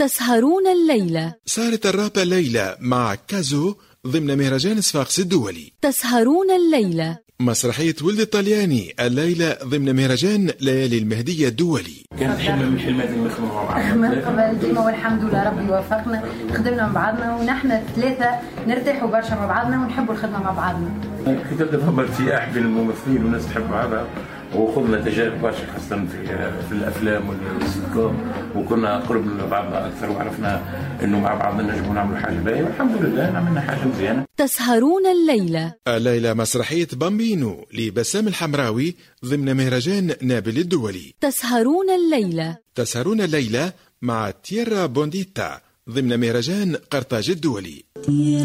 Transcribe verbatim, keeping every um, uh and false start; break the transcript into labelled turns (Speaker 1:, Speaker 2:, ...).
Speaker 1: تسهرون الليلة.
Speaker 2: صارت الرابة ليلى مع كازو ضمن مهرجان صفاقس الدولي.
Speaker 1: تسهرون الليلة.
Speaker 2: مسرحية ولد الطلياني الليلة ضمن مهرجان ليالي المهدية الدولي.
Speaker 3: كانت حلم من حلمات اللي نخدموا مع بعض
Speaker 4: من قبل ديما والحمد لله ربي وفقنا خدمنا مع بعضنا ونحن الثلاثة نرتاحوا برشا مع بعضنا ونحبوا الخدمة مع بعضنا.
Speaker 3: كي تبدا فهم ارتياح بين الممثلين والناس تحب بعضها وخذنا تجارب برشا خاصة في في الأفلام والسيتكوم وكنا قرب من بعضنا أكثر وعرفنا إنه مع بعضنا نجموا نعملوا حاجة باهية والحمد لله عملنا حاجة مزيانة.
Speaker 1: تسهرون الليلة.
Speaker 2: الليلة مسرحية بامبينو لبسام الحمراوي ضمن مهرجان نابل الدولي.
Speaker 1: تسهرون الليلة.
Speaker 2: تسهرون الليلة مع تيرا بونديتا ضمن مهرجان قرطاج الدولي.